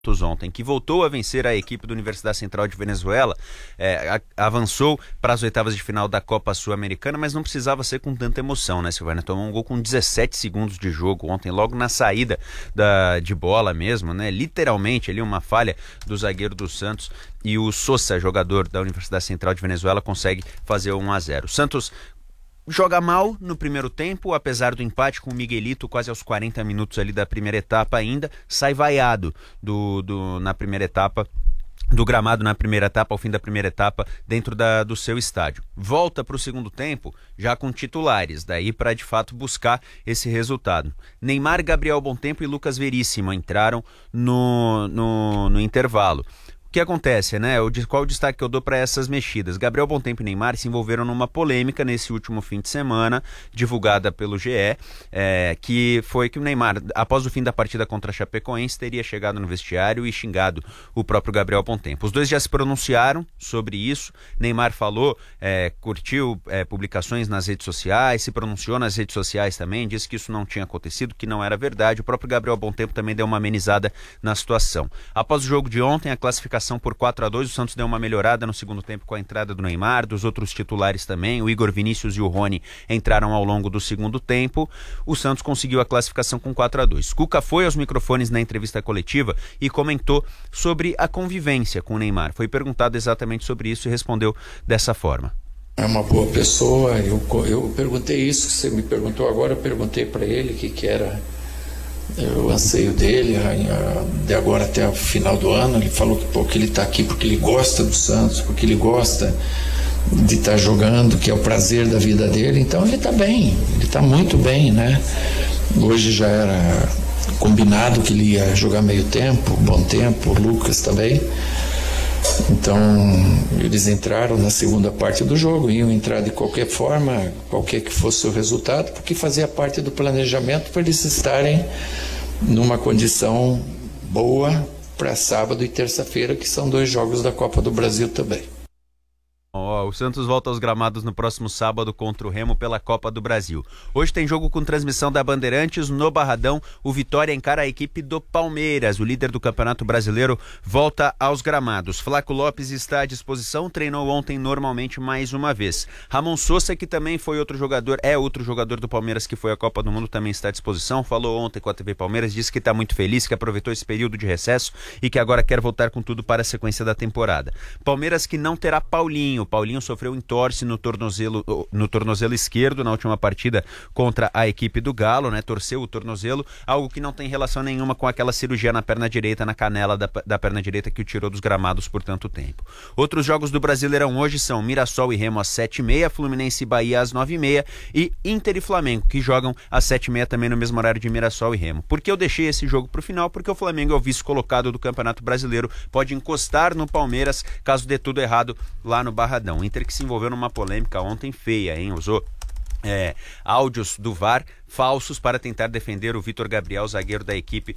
ontem, que voltou a vencer a equipe da Universidade Central de Venezuela, avançou para as oitavas de final da Copa Sul-Americana, mas não precisava ser com tanta emoção, né, Silvânia? Tomou um gol com 17 segundos de jogo ontem, logo na saída de bola mesmo, né? Literalmente ali uma falha do zagueiro do Santos, e o Sosa, jogador da Universidade Central de Venezuela, consegue fazer 1-0. O Santos joga mal no primeiro tempo, apesar do empate com o Miguelito quase aos 40 minutos ali da primeira etapa ainda, sai vaiado na primeira etapa, do gramado na primeira etapa, ao fim da primeira etapa, dentro do seu estádio. Volta para o segundo tempo, já com titulares, daí para de fato buscar esse resultado. Neymar, Gabriel Bontempo e Lucas Veríssimo entraram no intervalo. O que acontece, né? Qual o destaque que eu dou para essas mexidas? Gabriel Bontempo e Neymar se envolveram numa polêmica nesse último fim de semana, divulgada pelo GE, que foi que o Neymar, após o fim da partida contra a Chapecoense, teria chegado no vestiário e xingado o próprio Gabriel Bontempo. Os dois já se pronunciaram sobre isso. Neymar falou, curtiu publicações nas redes sociais, se pronunciou nas redes sociais também, disse que isso não tinha acontecido, que não era verdade. O próprio Gabriel Bontempo também deu uma amenizada na situação. Após o jogo de ontem, a classificação por 4-2, o Santos deu uma melhorada no segundo tempo com a entrada do Neymar, dos outros titulares também, o Igor Vinícius e o Rony entraram ao longo do segundo tempo. O Santos conseguiu a classificação com 4-2. Cuca foi aos microfones na entrevista coletiva e comentou sobre a convivência com o Neymar. Foi perguntado exatamente sobre isso e respondeu dessa forma. É uma boa pessoa, eu perguntei isso que você me perguntou agora, eu perguntei para ele o que era o anseio dele, de agora até o final do ano. Ele falou que ele está aqui porque ele gosta do Santos, porque ele gosta de estar jogando, que é o prazer da vida dele. Então ele está bem, ele está muito bem, né? Hoje já era combinado que ele ia jogar meio tempo, bom tempo, o Lucas também. Então eles entraram na segunda parte do jogo, iam entrar de qualquer forma, qualquer que fosse o resultado, porque fazia parte do planejamento para eles estarem numa condição boa para sábado e terça-feira, que são 2 jogos da Copa do Brasil também. O Santos volta aos gramados no próximo sábado contra o Remo pela Copa do Brasil. Hoje tem jogo com transmissão da Bandeirantes no Barradão. O Vitória encara a equipe do Palmeiras. O líder do Campeonato Brasileiro volta aos gramados. Flaco Lopes está à disposição, treinou ontem normalmente mais uma vez. Ramon Sosa, que também foi outro jogador do Palmeiras que foi à Copa do Mundo, também está à disposição. Falou ontem com a TV Palmeiras, disse que está muito feliz, que aproveitou esse período de recesso e que agora quer voltar com tudo para a sequência da temporada. Palmeiras que não terá Paulinho. Paulinho sofreu entorse no tornozelo esquerdo na última partida contra a equipe do Galo, né? Torceu o tornozelo, algo que não tem relação nenhuma com aquela cirurgia na perna direita, na canela da perna direita que o tirou dos gramados por tanto tempo. Outros jogos do Brasileirão hoje são Mirassol e Remo às 7h30, Fluminense e Bahia às 9h30 e Inter e Flamengo, que jogam às 7h30 também no mesmo horário de Mirassol e Remo. Por que eu deixei esse jogo pro final? Porque o Flamengo é o vice-colocado do Campeonato Brasileiro, pode encostar no Palmeiras caso dê tudo errado lá no Barradão. O Inter que se envolveu numa polêmica ontem feia, hein? Usou áudios do VAR falsos para tentar defender o Vitor Gabriel, zagueiro da equipe,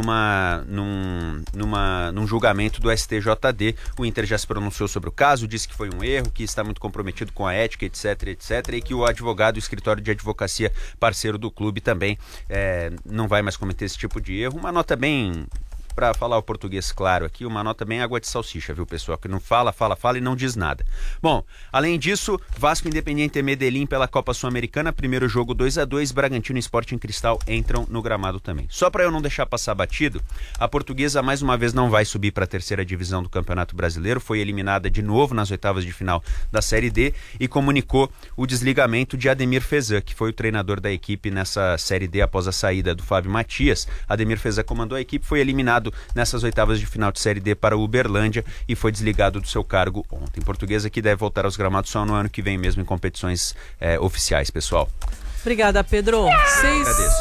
num julgamento do STJD. O Inter já se pronunciou sobre o caso, disse que foi um erro, que está muito comprometido com a ética, etc, e que o advogado, o escritório de advocacia parceiro do clube também não vai mais cometer esse tipo de erro. Uma nota bem... Para falar o português claro aqui, uma nota bem água de salsicha, viu, pessoal? Que não fala e não diz nada. Bom, além disso, Vasco, Independiente e Medellín pela Copa Sul-Americana, primeiro jogo 2-2, Bragantino e Sporting Cristal entram no gramado também. Só para eu não deixar passar batido, a Portuguesa mais uma vez não vai subir para a terceira divisão do Campeonato Brasileiro, foi eliminada de novo nas oitavas de final da Série D e comunicou o desligamento de Ademir Fezan, que foi o treinador da equipe nessa Série D após a saída do Fábio Matias. Ademir Fezan comandou a equipe, foi eliminado nessas oitavas de final de Série D para o Uberlândia e foi desligado do seu cargo ontem. Portuguesa que deve voltar aos gramados só no ano que vem mesmo em competições oficiais, pessoal. Obrigada, Pedro.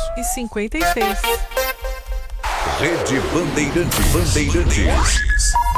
6h56. Rede Bandeirantes.